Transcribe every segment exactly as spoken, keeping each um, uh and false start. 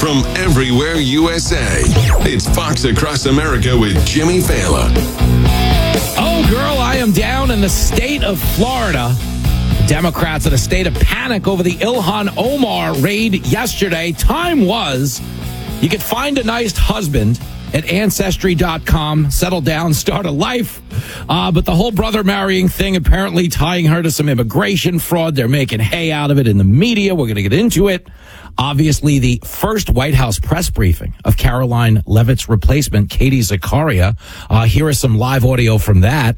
from everywhere U S A. It's Fox Across America with Jimmy Fallon. Oh, girl, I am down in the state of Florida. Democrats in a state of panic over the Ilhan Omar raid yesterday. Time was you could find a nice husband at Ancestry dot com, settle down, start a life. Uh, but the whole brother marrying thing, apparently tying her to some immigration fraud. They're making hay out of it in the media. We're going to get into it. Obviously, the first White House press briefing of Caroline Leavitt's replacement, Katie Zakaria. Uh, here is some live audio from that.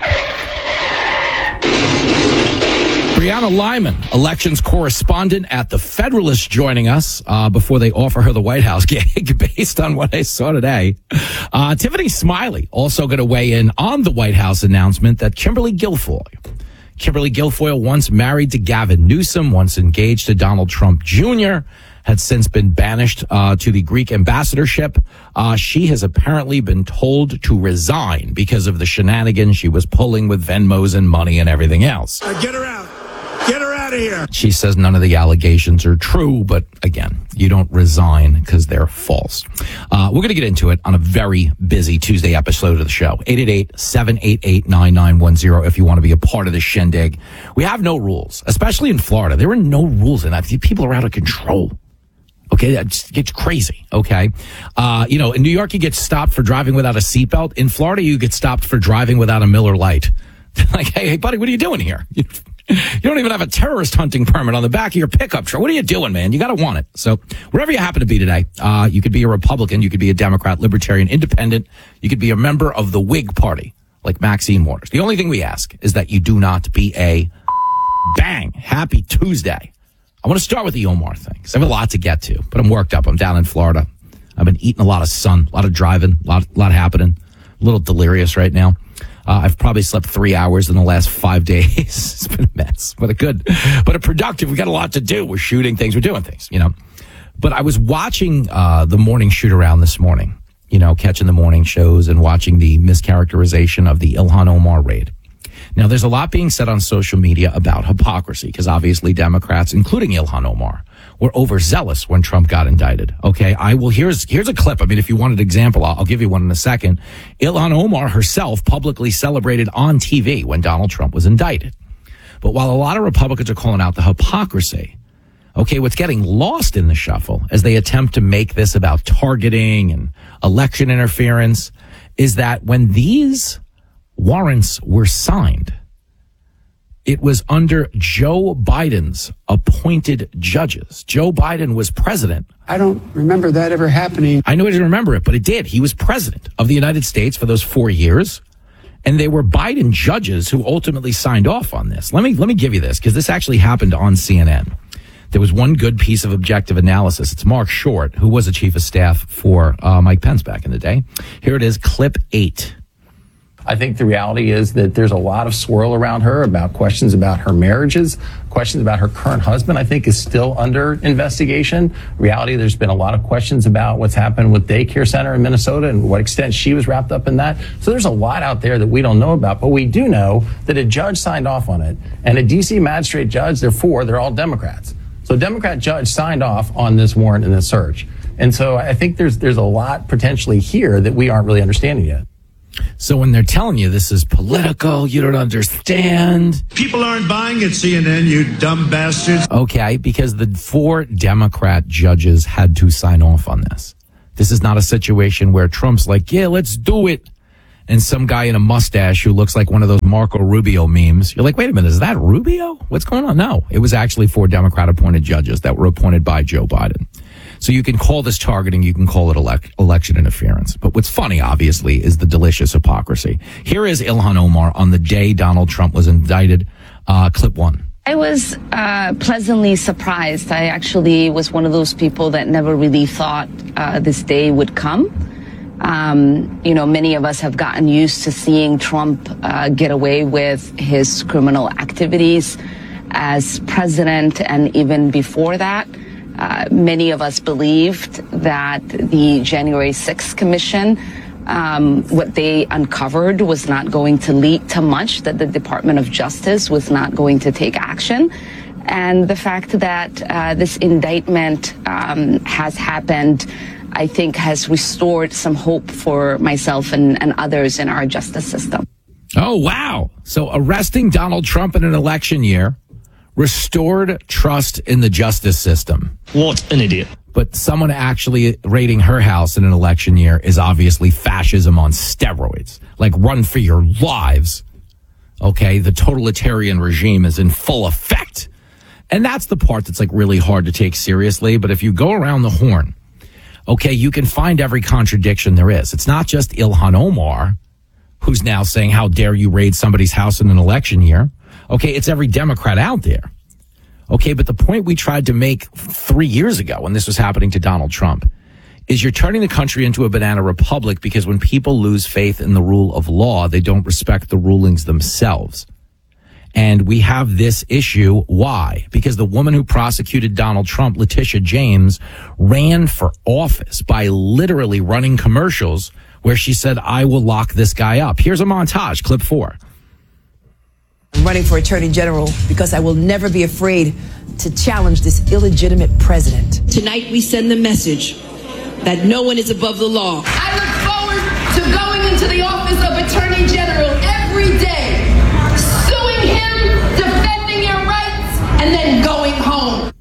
Brianna Lyman, elections correspondent at The Federalist, joining us uh, before they offer her the White House gig based on what I saw today. Uh, Tiffany Smiley also going to weigh in on the White House announcement that Kimberly Guilfoyle, Kimberly Guilfoyle, once married to Gavin Newsom, once engaged to Donald Trump Junior, had since been banished uh, to the Greek ambassadorship. Uh, she has apparently been told to resign because of the shenanigans she was pulling with Venmos and money and everything else. Uh, get her out. Get her out of here. She says none of the allegations are true, but again, you don't resign because they're false. Uh, we're going to get into it on a very busy Tuesday episode of the show. eight eight eight, seven eight eight, nine nine one zero if you want to be a part of the shindig. We have no rules, especially in Florida. There are no rules in that. People are out of control. Okay, it gets crazy, okay? Uh, you know, in New York, you get stopped for driving without a seatbelt. In Florida, you get stopped for driving without a Miller Lite. Like, hey, hey, buddy, what are you doing here? You, you don't even have a terrorist hunting permit on the back of your pickup truck. What are you doing, man? You got to want it. So wherever you happen to be today, uh, you could be a Republican, you could be a Democrat, Libertarian, Independent. You could be a member of the Whig Party, like Maxine Waters. The only thing we ask is that you do not be a bang. Happy Tuesday. I want to start with the Omar thing, because I have a lot to get to, but I'm worked up. I'm down in Florida. I've been eating a lot of sun, a lot of driving, a lot, lot happening. A little delirious right now. Uh, I've probably slept three hours in the last five days. It's been a mess, but a good, but a productive. We got a lot to do. We're shooting things. We're doing things, you know. But I was watching uh, the morning shoot around this morning, you know, catching the morning shows and watching the mischaracterization of the Ilhan Omar raid. Now, there's a lot being said on social media about hypocrisy, because obviously Democrats, including Ilhan Omar, were overzealous when Trump got indicted. Okay, I will. Here's here's a clip. I mean, if you want an example, I'll, I'll give you one in a second. Ilhan Omar herself publicly celebrated on T V when Donald Trump was indicted. But while a lot of Republicans are calling out the hypocrisy, okay, what's getting lost in the shuffle as they attempt to make this about targeting and election interference is that when these warrants were signed, it was under Joe Biden's appointed judges. Joe Biden was president. I don't remember that ever happening. I know I didn't remember it, but it did. He was president of the United States for those four years. And they were Biden judges who ultimately signed off on this. Let me, let me give you this, because this actually happened on C N N. There was one good piece of objective analysis. It's Mark Short, who was a chief of staff for uh, Mike Pence back in the day. Here it is, clip eight. I think the reality is that there's a lot of swirl around her about questions about her marriages, questions about her current husband, I think, is still under investigation. Reality, there's been a lot of questions about what's happened with daycare center in Minnesota and what extent she was wrapped up in that. So there's a lot out there that we don't know about, but we do know that a judge signed off on it, and a D C magistrate judge, they're four, they're all Democrats. So a Democrat judge signed off on this warrant and this search. And so I think there's there's a lot potentially here that we aren't really understanding yet. So when they're telling you this is political, you don't understand. People aren't buying it, C N N, you dumb bastards. Okay, because the four Democrat judges had to sign off on this. This is not a situation where Trump's like, yeah, let's do it. And some guy in a mustache who looks like one of those Marco Rubio memes. You're like, wait a minute, is that Rubio? What's going on? No, it was actually four Democrat appointed judges that were appointed by Joe Biden. So you can call this targeting, you can call it elect, election interference. But what's funny, obviously, is the delicious hypocrisy. Here is Ilhan Omar on the day Donald Trump was indicted. Uh, clip one. I was uh, pleasantly surprised. I actually was one of those people that never really thought uh, this day would come. Um, you know, many of us have gotten used to seeing Trump uh, get away with his criminal activities as president, and even before that. Uh, many of us believed that the January sixth Commission, um, what they uncovered was not going to lead to much, that the Department of Justice was not going to take action. And the fact that uh, this indictment um, has happened, I think, has restored some hope for myself and, and others in our justice system. Oh, wow. So arresting Donald Trump in an election year restored trust in the justice system. What an idiot. But someone actually raiding her house in an election year is obviously fascism on steroids. Like, run for your lives. Okay, the totalitarian regime is in full effect. And that's the part that's like really hard to take seriously. But if you go around the horn, okay, you can find every contradiction there is. It's not just Ilhan Omar, who's now saying, how dare you raid somebody's house in an election year? Okay, it's every Democrat out there. Okay, but the point we tried to make three years ago when this was happening to Donald Trump is you're turning the country into a banana republic because when people lose faith in the rule of law, they don't respect the rulings themselves. And we have this issue. Why? Because the woman who prosecuted Donald Trump, Letitia James, ran for office by literally running commercials where she said, I will lock this guy up. Here's a montage, clip four. I'm running for Attorney General because I will never be afraid to challenge this illegitimate president. Tonight we send the message that no one is above the law. I look forward to going into the office of Attorney General every day, suing him, defending your rights, and then going home.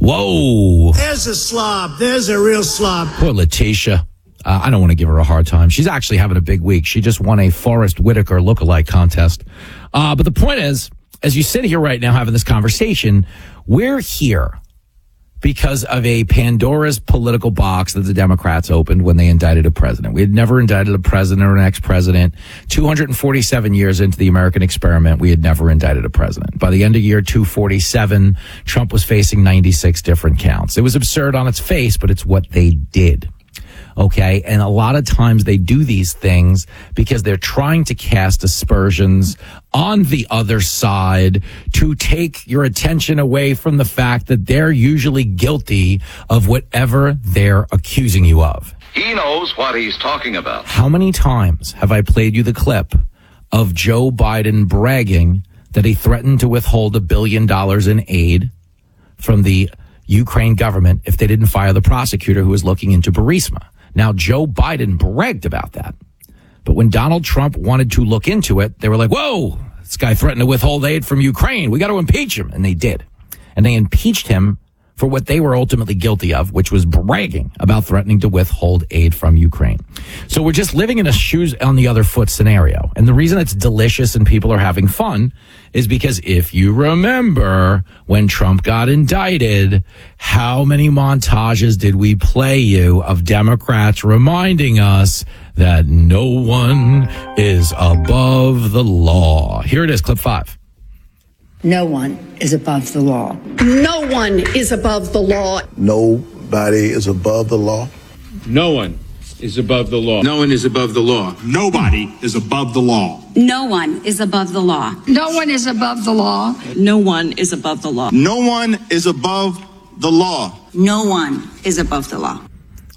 Whoa. There's a slob. There's a real slob. Poor Letitia. Uh, I don't want to give her a hard time. She's actually having a big week. She just won a Forrest Whitaker lookalike contest. Uh, but the point is, as you sit here right now having this conversation, we're here because of a Pandora's political box that the Democrats opened when they indicted a president. We had never indicted a president or an ex-president. two hundred forty-seven years into the American experiment, we had never indicted a president. By the end of year two forty-seven, Trump was facing ninety-six different counts. It was absurd on its face, but it's what they did. Okay, and a lot of times they do these things because they're trying to cast aspersions on the other side to take your attention away from the fact that they're usually guilty of whatever they're accusing you of. He knows what he's talking about. How many times have I played you the clip of Joe Biden bragging that he threatened to withhold a billion dollars in aid from the Ukraine government if they didn't fire the prosecutor who was looking into Burisma? Now, Joe Biden bragged about that. But when Donald Trump wanted to look into it, they were like, whoa, this guy threatened to withhold aid from Ukraine. We got to impeach him. And they did. And they impeached him for what they were ultimately guilty of, which was bragging about threatening to withhold aid from Ukraine. So we're just living in a shoes on the other foot scenario. And the reason it's delicious and people are having fun is because if you remember when Trump got indicted, how many montages did we play you of Democrats reminding us that no one is above the law? Here it is, clip five. No one is above the law. No one is above the law. Nobody is above the law. No one is above the law. No one is above the law. Nobody is above the law. No one is above the law. No one is above the law. No one is above the law. No one is above the law. No one is above the law.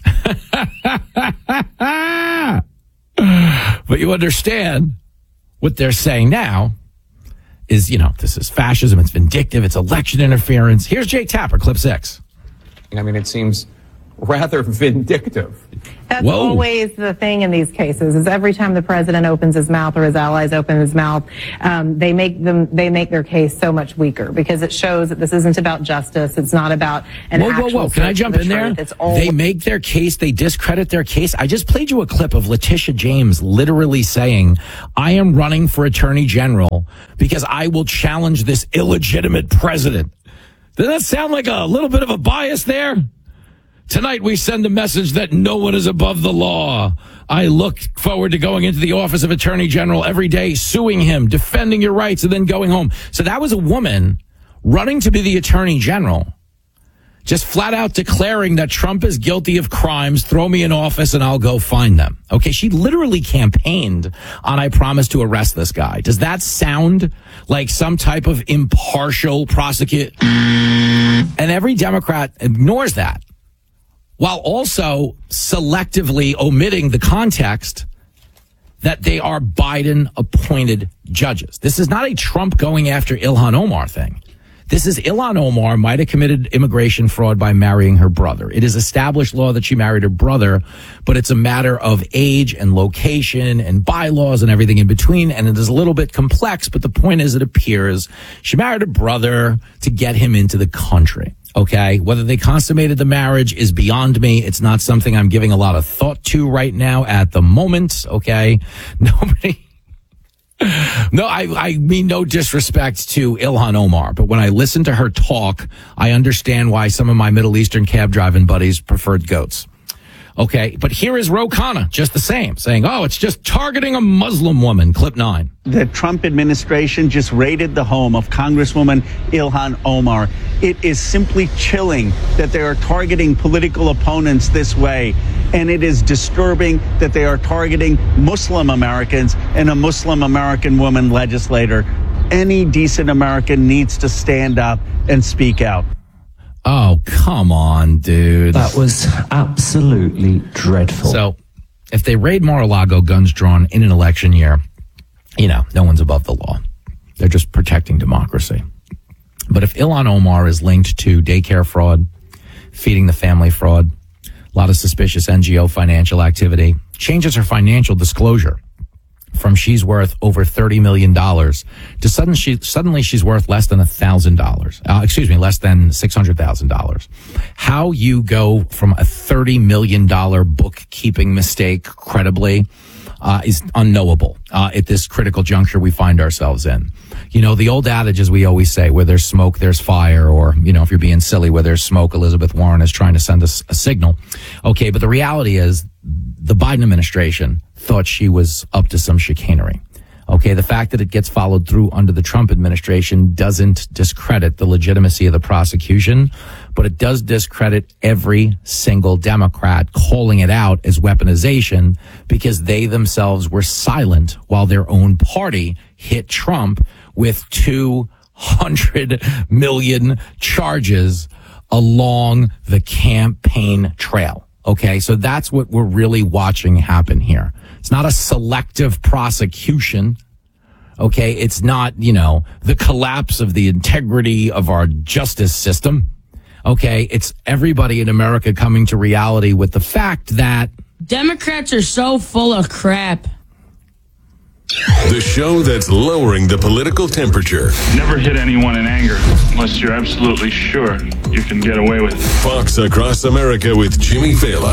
But you understand what they're saying now is, you know, this is fascism, it's vindictive, it's election interference. Here's Jake Tapper, clip six. I mean, it seems rather vindictive. That's Whoa. always the thing in these cases, is every time the president opens his mouth or his allies open his mouth, um, they make them, they make their case so much weaker because it shows that this isn't about justice. It's not about an whoa, actual whoa, whoa. Can I jump the in there? It's all- they make their case, they discredit their case. I just played you a clip of Letitia James literally saying, I am running for Attorney General because I will challenge this illegitimate president. Doesn't that sound like a little bit of a bias there? Tonight we send a message that no one is above the law. I look forward to going into the office of Attorney General every day, suing him, defending your rights, and then going home. So that was a woman running to be the Attorney General, just flat out declaring that Trump is guilty of crimes, throw me in office and I'll go find them. Okay, she literally campaigned on I promise to arrest this guy. Does that sound like some type of impartial prosecute? And every Democrat ignores that, while also selectively omitting the context that they are Biden-appointed judges. This is not a Trump going after Ilhan Omar thing. This is Ilhan Omar might have committed immigration fraud by marrying her brother. It is established law that she married her brother, but it's a matter of age and location and bylaws and everything in between, and it is a little bit complex, but the point is it appears she married her brother to get him into the country. Okay, whether they consummated the marriage is beyond me. It's not something I'm giving a lot of thought to right now at the moment. Okay, nobody... No, I, I mean no disrespect to Ilhan Omar, but when I listen to her talk, I understand why some of my Middle Eastern cab driving buddies preferred goats. Okay, but here is Ro Khanna, just the same, saying, oh, it's just targeting a Muslim woman. Clip nine. The Trump administration just raided the home of Congresswoman Ilhan Omar. It is simply chilling that they are targeting political opponents this way. And it is disturbing that they are targeting Muslim Americans and a Muslim American woman legislator. Any decent American needs to stand up and speak out. Oh, come on, dude. That was absolutely dreadful. So, if they raid Mar-a-Lago, guns drawn in an election year, you know, no one's above the law. They're just protecting democracy. But if Ilhan Omar is linked to daycare fraud, feeding the family fraud, a lot of suspicious N G O financial activity, changes her financial disclosure from she's worth over thirty million dollars to sudden she, suddenly she's worth less than one thousand dollars. Uh, excuse me, less than six hundred thousand dollars. How you go from a thirty million dollars bookkeeping mistake credibly uh, is unknowable uh, at this critical juncture we find ourselves in. You know, the old adage, as we always say, where there's smoke, there's fire, or, you know, if you're being silly, where there's smoke, Elizabeth Warren is trying to send us a signal. Okay, but the reality is the Biden administration thought she was up to some chicanery. Okay, the fact that it gets followed through under the Trump administration doesn't discredit the legitimacy of the prosecution, but it does discredit every single Democrat calling it out as weaponization because they themselves were silent while their own party hit Trump with two hundred million charges along the campaign trail. Okay, so that's what we're really watching happen here. It's not a selective prosecution. Okay, it's not, you know, the collapse of the integrity of our justice system. Okay, it's everybody in America coming to reality with the fact that Democrats are so full of crap. The show that's lowering the political temperature. Never hit anyone in anger unless you're absolutely sure you can get away with it. Fox Across America with Jimmy Fallon.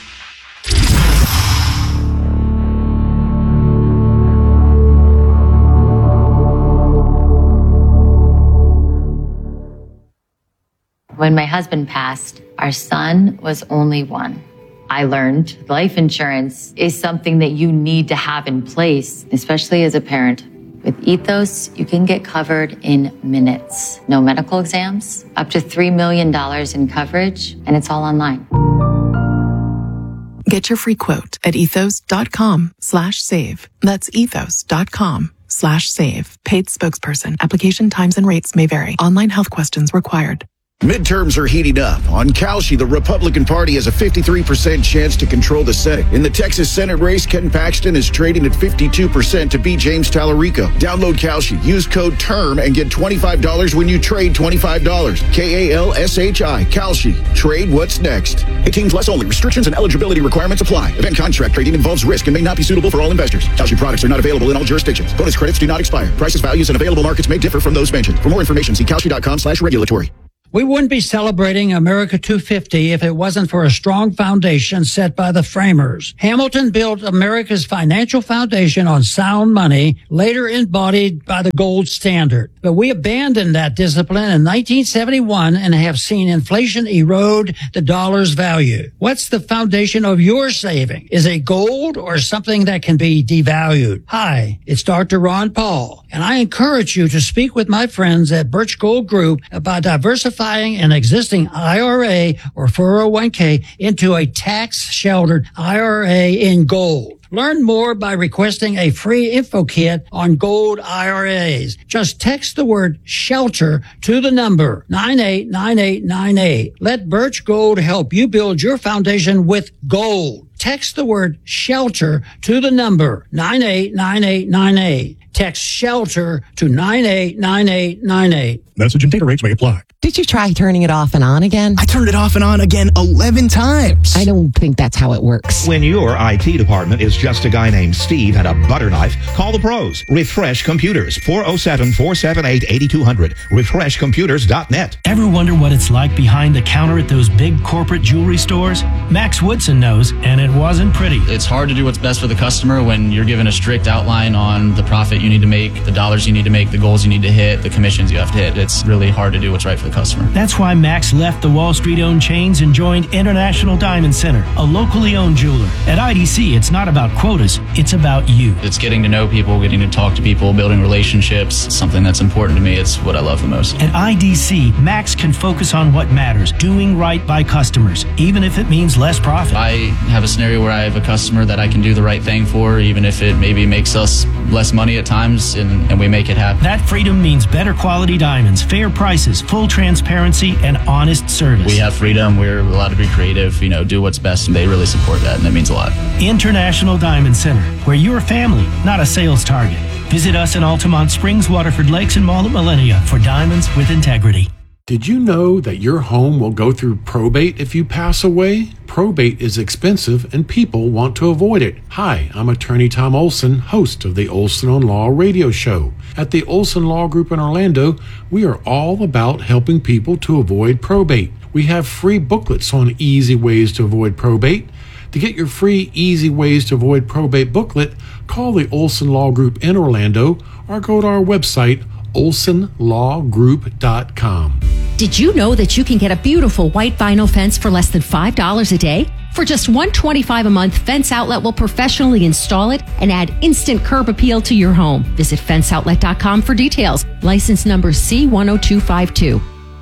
When my husband passed, our son was only one. I learned life insurance is something that you need to have in place, especially as a parent. With Ethos, you can get covered in minutes. No medical exams, up to three million dollars in coverage, and it's all online. Get your free quote at ethos.com slash save. That's ethos.com slash save. Paid spokesperson. Application times and rates may vary. Online health questions required. Midterms are heating up. On Kalshi, the Republican Party has a fifty-three percent chance to control the Senate. In the Texas Senate race, Ken Paxton is trading at fifty-two percent to beat James Tallarico. Download Kalshi. Use code TERM and get twenty-five dollars when you trade twenty-five dollars. K A L S H I. Kalshi. Trade what's next. eighteen plus only. Restrictions and eligibility requirements apply. Event contract trading involves risk and may not be suitable for all investors. Kalshi products are not available in all jurisdictions. Bonus credits do not expire. Prices, values, and available markets may differ from those mentioned. For more information, see Kalshi.com slash regulatory. We wouldn't be celebrating America two fifty if it wasn't for a strong foundation set by the framers. Hamilton built America's financial foundation on sound money, later embodied by the gold standard. But we abandoned that discipline in nineteen seventy-one and have seen inflation erode the dollar's value. What's the foundation of your saving? Is it gold or something that can be devalued? Hi, it's Doctor Ron Paul, and I encourage you to speak with my friends at Birch Gold Group about diversifying an existing I R A or four oh one k into a tax-sheltered I R A in gold. Learn more by requesting a free info kit on gold I R As. Just text the word shelter to the number nine eight nine eight nine eight. Let Birch Gold help you build your foundation with gold. Text the word shelter to the number nine eight nine eight nine eight. Text SHELTER to nine eight nine eight nine eight. Message and data rates may apply. Did you try turning it off and on again? I turned it off and on again eleven times. I don't think that's how it works. When your I T department is just a guy named Steve and a butter knife, call the pros. Refresh Computers, four oh seven, four seven eight, eight two zero zero. refresh computers dot net. Ever wonder what it's like behind the counter at those big corporate jewelry stores? Max Woodson knows, and it wasn't pretty. It's hard to do what's best for the customer when you're given a strict outline on the profit you need to make, the dollars you need to make, the goals you need to hit, the commissions you have to hit. It's really hard to do what's right for the customer. That's why Max left the Wall Street-owned chains and joined International Diamond Center, a locally owned jeweler. At I D C, it's not about quotas, it's about you. It's getting to know people, getting to talk to people, building relationships. It's something that's important to me. It's what I love the most. At I D C, Max can focus on what matters, doing right by customers, even if it means less profit. I have a scenario where I have a customer that I can do the right thing for, even if it maybe makes us less money at times, and, and we make it happen. That freedom means better quality diamonds, fair prices, full transparency, and honest service. We have freedom. We're allowed to be creative, you know, do what's best, and they really support that, and that means a lot. International Diamond Center, where you're a family, not a sales target. Visit us in Altamont Springs, Waterford Lakes, and Mall at Millennia for diamonds with integrity. Did you know that your home will go through probate if you pass away? Probate is expensive and people want to avoid it. Hi, I'm attorney Tom Olson, host of the Olson on Law radio show. At the Olson Law Group in Orlando, we are all about helping people to avoid probate. We have free booklets on easy ways to avoid probate. To get your free Easy Ways to Avoid Probate booklet, call the Olson Law Group in Orlando or go to our website, olson law group dot com. Did you know that you can get a beautiful white vinyl fence for less than five dollars a day? For just one hundred twenty-five dollars a month, Fence Outlet will professionally install it and add instant curb appeal to your home. Visit fence outlet dot com for details. License number C one oh two five two.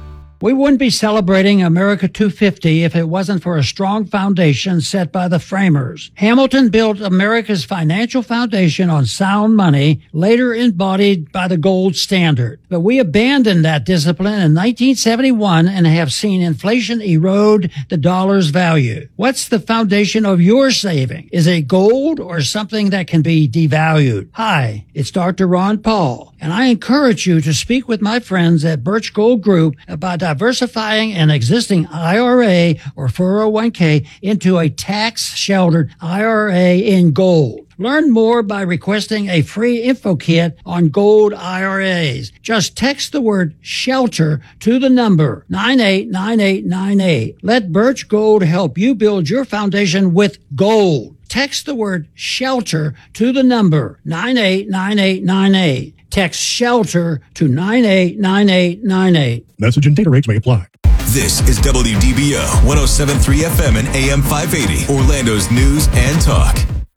We wouldn't be celebrating America two fifty if it wasn't for a strong foundation set by the framers. Hamilton built America's financial foundation on sound money, later embodied by the gold standard. But we abandoned that discipline in nineteen seventy-one and have seen inflation erode the dollar's value. What's the foundation of your saving? Is it gold or something that can be devalued? Hi, it's Doctor Ron Paul, and I encourage you to speak with my friends at Birch Gold Group about diversifying an existing I R A or four oh one k into a tax-sheltered I R A in gold. Learn more by requesting a free info kit on gold I R As. Just text the word SHELTER to the number nine eight nine eight nine eight. Let Birch Gold help you build your foundation with gold. Text the word SHELTER to the number nine eight nine eight nine eight. Text SHELTER to nine eight nine eight nine eight. Message and data rates may apply. This is W D B O one oh seven point three F M and A M five eighty, Orlando's news and talk.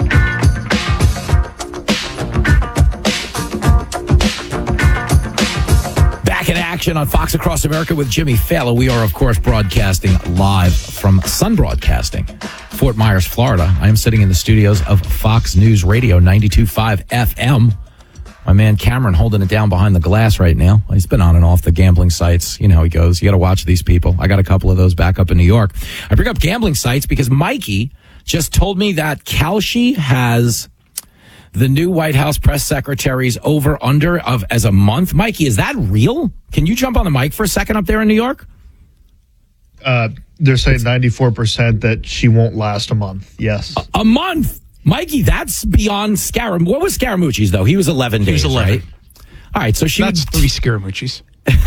Back in action on Fox Across America with Jimmy Fallon. We are, of course, broadcasting live from Sun Broadcasting, Fort Myers, Florida. I am sitting in the studios of Fox News Radio ninety-two point five F M. My man Cameron holding it down behind the glass right now. He's been on and off the gambling sites. You know how he goes. You got to watch these people. I got a couple of those back up in New York. I bring up gambling sites because Mikey just told me that Kalshi has the new White House press secretary's over under of as a month. Mikey, is that real? Can you jump on the mic for a second up there in New York? Uh, they're saying ninety-four percent that she won't last a month. Yes. A, a month? Mikey, that's beyond Scaram. What was Scaramucci's, though? He was eleven days, he was eleven. Right? All right, so she... That's three Scaramucci's.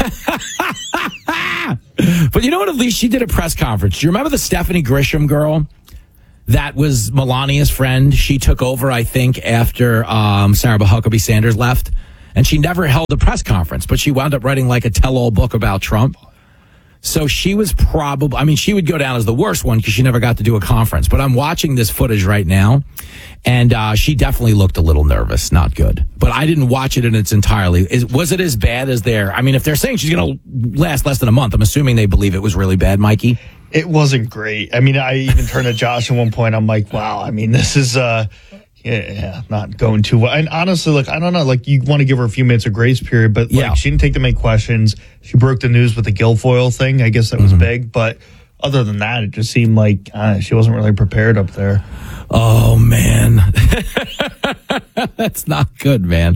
But you know what? At least she did a press conference. Do you remember the Stephanie Grisham girl that was Melania's friend? She took over, I think, after um, Sarah Huckabee Sanders left. And she never held a press conference, but she wound up writing like a tell-all book about Trump. So she was probably, I mean, she would go down as the worst one because she never got to do a conference. But I'm watching this footage right now, and uh, she definitely looked a little nervous, not good. But I didn't watch it in its entirety. Is, was it as bad as they're, I mean, if they're saying she's going to last less than a month, I'm assuming they believe it was really bad, Mikey? It wasn't great. I mean, I even turned to Josh at one point. I'm like, wow, I mean, this is, uh, yeah, yeah, not going too well. And honestly, like, I don't know, like, you want to give her a few minutes of grace period, but, like, yeah. She didn't take the main questions. She broke the news with the Guilfoyle thing. I guess that was mm-hmm. big. But other than that, it just seemed like uh, she wasn't really prepared up there. Oh, man. That's not good, man.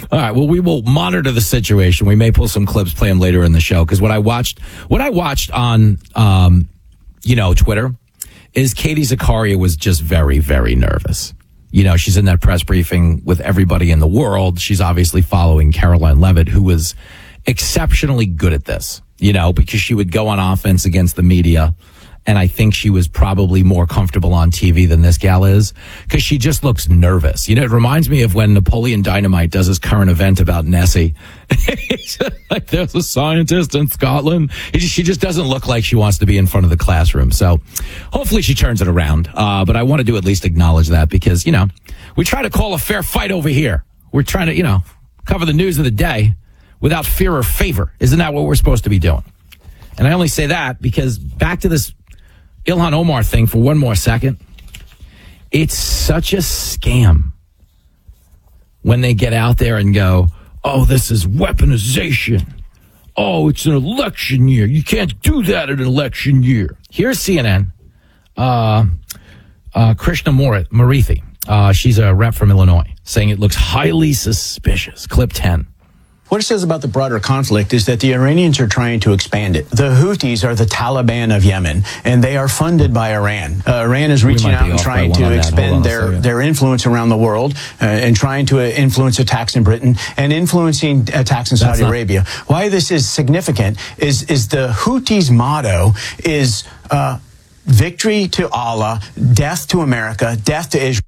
All right. Well, we will monitor the situation. We may pull some clips, play them later in the show. Because what I watched, what I watched on, um, you know, Twitter, is Katie Zakaria was just very, very nervous. You know, she's in that press briefing with everybody in the world. She's obviously following Caroline Leavitt, who was exceptionally good at this. You know, because she would go on offense against the media. And I think she was probably more comfortable on T V than this gal is because she just looks nervous. You know, it reminds me of when Napoleon Dynamite does his current event about Nessie. Like, there's a scientist in Scotland. She just doesn't look like she wants to be in front of the classroom. So hopefully she turns it around. Uh, but I wanted to at least acknowledge that because, you know, we try to call a fair fight over here. We're trying to, you know, cover the news of the day without fear or favor. Isn't that what we're supposed to be doing? And I only say that because back to this Ilhan Omar thing for one more second. It's such a scam when they get out there and go, oh, this is weaponization. Oh, it's an election year. You can't do that in an election year. Here's C N N. Uh, uh, Krishna Murithi. Uh, she's a rep from Illinois saying it looks highly suspicious. Clip ten. What it says about the broader conflict is that the Iranians are trying to expand it. The Houthis are the Taliban of Yemen, and they are funded by Iran. Uh, Iran is reaching out and trying to expand their, their influence around the world uh, and trying to uh, influence attacks in Britain and influencing attacks in Saudi Arabia. Why this is significant is, is the Houthis' motto is uh, victory to Allah, death to America, death to Israel.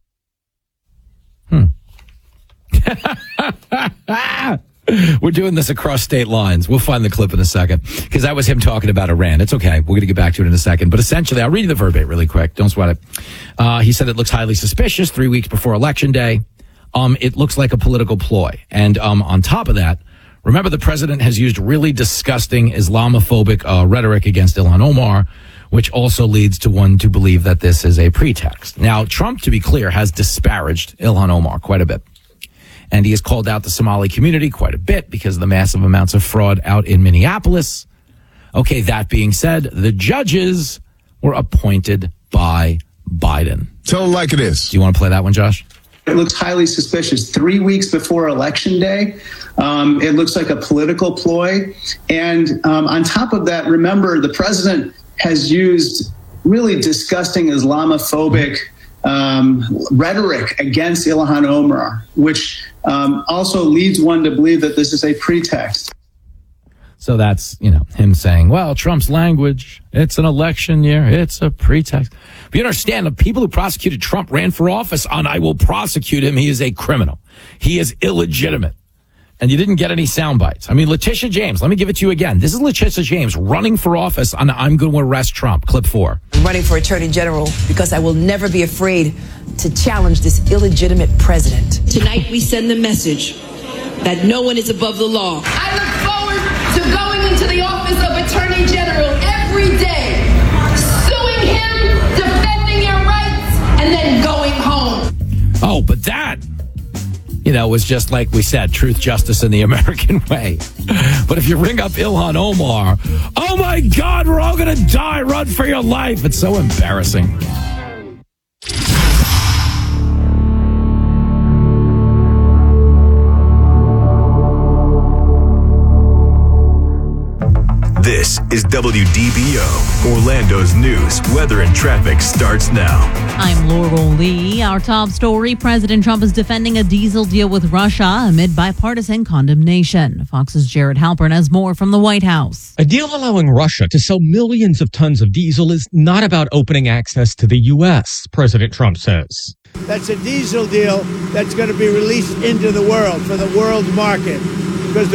Hmm. We're doing this across state lines. We'll find the clip in a second because that was him talking about Iran. It's okay. We're going to get back to it in a second. But essentially, I'll read you the verbatim really quick. Don't sweat it. Uh, he said it looks highly suspicious three weeks before Election Day. Um, it looks like a political ploy. And um, on top of that, remember the president has used really disgusting Islamophobic uh, rhetoric against Ilhan Omar, which also leads to one to believe that this is a pretext. Now, Trump, to be clear, has disparaged Ilhan Omar quite a bit. And he has called out the Somali community quite a bit because of the massive amounts of fraud out in Minneapolis. Okay, that being said, the judges were appointed by Biden. Tell them like it is. Do you want to play that one, Josh? It looks highly suspicious. Three weeks before Election Day, um, it looks like a political ploy. And um, on top of that, remember, the president has used really disgusting Islamophobic Um, rhetoric against Ilhan Omar, which um, also leads one to believe that this is a pretext. So that's, you know, him saying, well, Trump's language, it's an election year, it's a pretext. But you understand, the people who prosecuted Trump ran for office on, I will prosecute him, he is a criminal. He is illegitimate. And you didn't get any sound bites. I mean, Letitia James, let me give it to you again. This is Letitia James running for office on I'm going to arrest Trump. Clip four. I'm running for Attorney General because I will never be afraid to challenge this illegitimate president. Tonight we send the message that no one is above the law. I look forward to going into the office of Attorney General every day, suing him, defending your rights, and then going home. Oh, but that... you know, was just like we said, truth, justice, and the American way. But if you ring up Ilhan Omar, oh my God, we're all going to die. Run for your life. It's so embarrassing. This is W D B O, Orlando's news, weather, and traffic starts now. I'm Laurel Lee. Our top story, President Trump is defending a diesel deal with Russia amid bipartisan condemnation. Fox's Jared Halpern has more from the White House. A deal allowing Russia to sell millions of tons of diesel is not about opening access to the U S, President Trump says. That's a diesel deal that's going to be released into the world for the world market.